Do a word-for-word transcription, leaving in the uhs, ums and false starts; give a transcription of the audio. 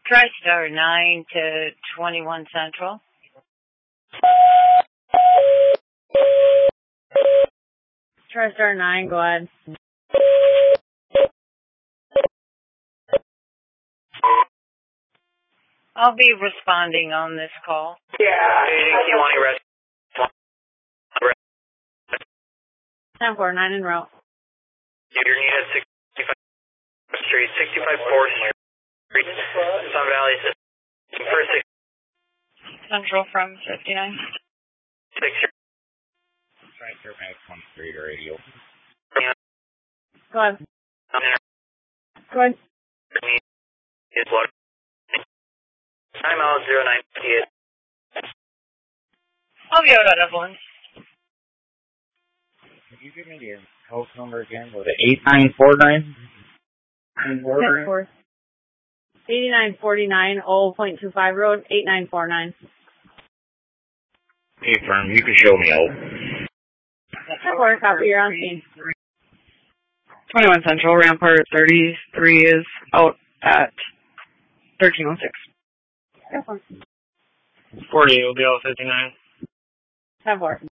TriStar nine to twenty-one Central. TriStar nine, go ahead. I'll be responding on this call. Yeah. You want to rest? ten four nine en route. You're needed sixty-five Street, sixty-five fourth Street, Sun Valley, first six. Central from fifty-nine. Six. Try Fairbanks one three radio. Go ahead. Go ahead. Is what? Time out zero nine eight. I'll be out at Evelyn. Can you give me your house number again? Was it eight nine four nine? eighty-nine forty-nine Old Point two five Road, eight nine four nine. Hey, firm, you can show me out. That works. Copy, you're on scene. twenty-one Central, Rampart thirty-three is out at thirteen oh six. ten four. forty-eight will be out fifty-nine. ten four.